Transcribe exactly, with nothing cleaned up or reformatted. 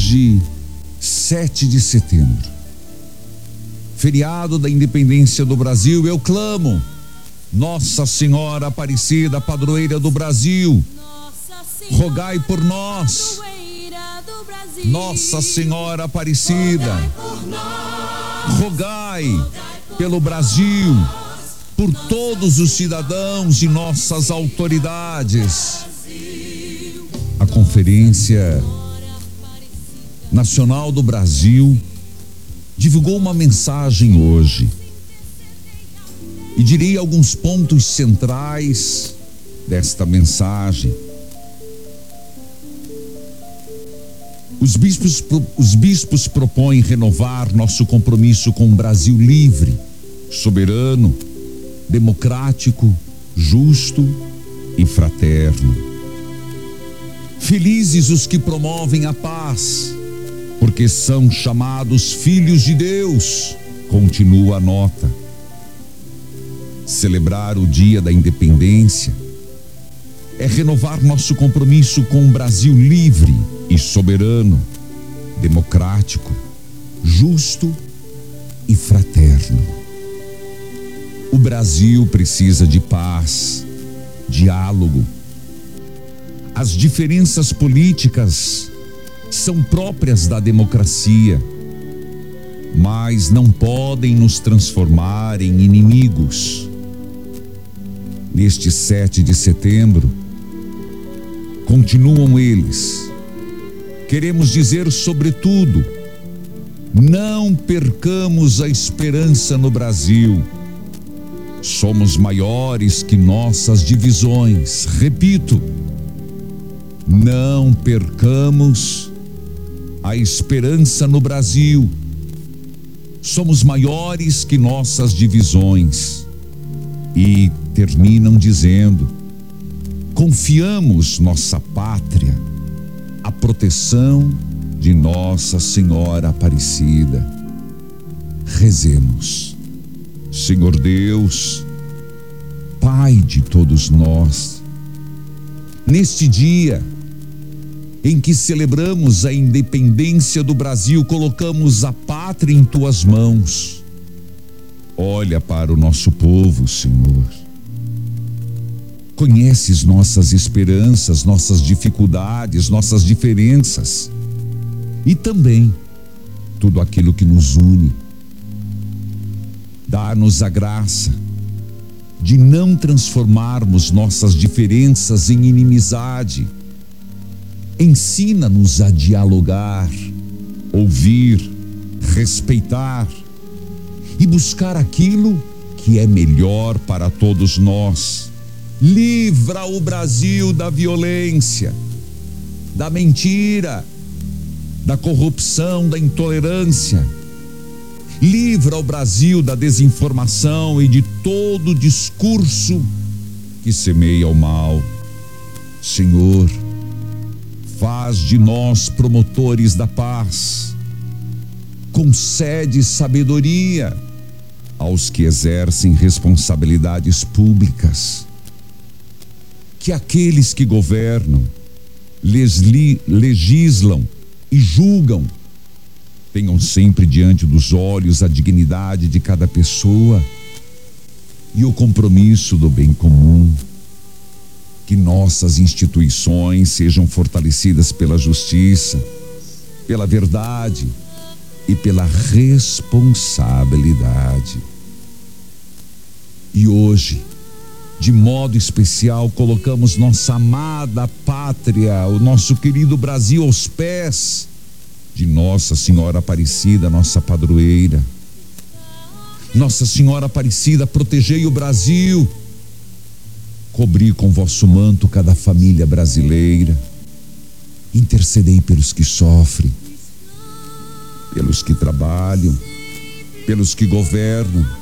Hoje, sete de setembro, feriado da independência do Brasil, eu clamo: Nossa Senhora Aparecida, padroeira do Brasil, rogai por nós. Nossa Senhora Aparecida, rogai pelo Brasil, por todos os cidadãos e nossas autoridades. A Conferência Nacional do Brasil divulgou uma mensagem hoje e direi alguns pontos centrais desta mensagem. Os bispos, os bispos propõem renovar nosso compromisso com um Brasil livre, soberano, democrático, justo e fraterno. Felizes os que promovem a paz, porque são chamados filhos de Deus, continua a nota. Celebrar o Dia da Independência é renovar nosso compromisso com um Brasil livre e soberano, democrático, justo e fraterno. O Brasil precisa de paz, diálogo. As diferenças políticas são próprias da democracia, mas não podem nos transformar em inimigos. Neste sete de setembro, continuam eles. Queremos dizer, sobretudo, não percamos a esperança no Brasil. Somos maiores que nossas divisões. Repito, não percamos a esperança no Brasil. Somos maiores que nossas divisões. E terminam dizendo: confiamos nossa pátria à proteção de Nossa Senhora Aparecida. Rezemos. Senhor Deus, Pai de todos nós, neste dia em que celebramos a independência do Brasil, colocamos a pátria em tuas mãos. Olha para o nosso povo, Senhor. Conheces nossas esperanças, nossas dificuldades, nossas diferenças e também tudo aquilo que nos une. Dá-nos a graça de não transformarmos nossas diferenças em inimizade. Ensina-nos a dialogar, ouvir, respeitar e buscar aquilo que é melhor para todos nós. Livra o Brasil da violência, da mentira, da corrupção, da intolerância. Livra o Brasil da desinformação e de todo discurso que semeia o mal. Senhor, faz de nós promotores da paz. Concede sabedoria aos que exercem responsabilidades públicas. Que aqueles que governam, legislam e julgam tenham sempre diante dos olhos a dignidade de cada pessoa e o compromisso do bem comum. Que nossas instituições sejam fortalecidas pela justiça, pela verdade e pela responsabilidade. E hoje, de modo especial, colocamos nossa amada pátria, o nosso querido Brasil, aos pés de Nossa Senhora Aparecida, nossa padroeira. Nossa Senhora Aparecida, protegei o Brasil. Cobri com vosso manto cada família brasileira. Intercedei pelos que sofrem, pelos que trabalham, pelos que governam.